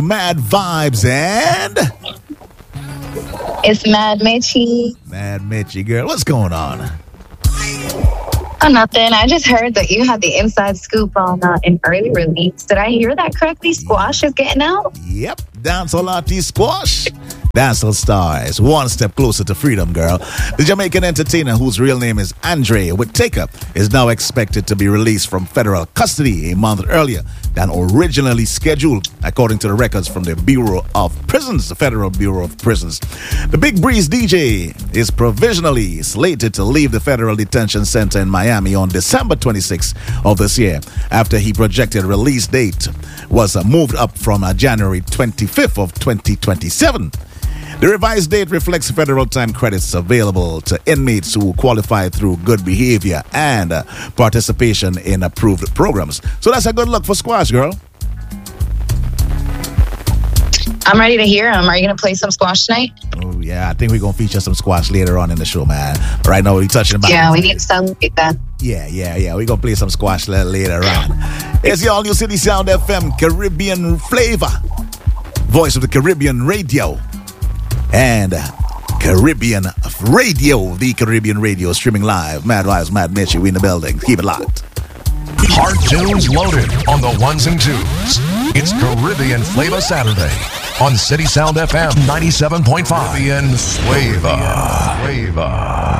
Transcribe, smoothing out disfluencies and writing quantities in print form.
Mad Vibes and It's Mad Mitchie. Mad Mitchie, girl. What's going on? Oh, nothing. I just heard that you had the inside scoop on an early release. Did I hear that correctly? Squash is getting out? Yep, dancehall artist Squash. Dancehall star is one step closer to freedom, girl. The Jamaican entertainer, whose real name is Andre Whittaker, is now expected to be released from federal custody a month earlier than originally scheduled, according to the records from the Bureau of Prisons, the Federal Bureau of Prisons. The Big Breeze DJ is provisionally slated to leave the Federal Detention Center in Miami on December 26th of this year, after he projected release date was moved up from January 25th of 2027. The revised date reflects federal time credits available to inmates who qualify through good behavior and participation in approved programs. So that's a good look for Squash, girl. I'm ready to hear him. Are you going to play some squash tonight? Oh, yeah. I think we're going to feature some Squash later on in the show, man. Right now, we're touching about. Yeah, we need to celebrate that. Yeah. We're going to play some Squash later on. It's your New City Sound FM Caribbean flavor. Voice of the Caribbean Radio. And Caribbean Radio, the Caribbean Radio, streaming live. Mad Vibes, Mad Mitchie, we in the building. Keep it locked. Hard tunes loaded on the ones and twos. It's Caribbean Flavor Saturday on City Sound FM 97.5. Caribbean Flavor.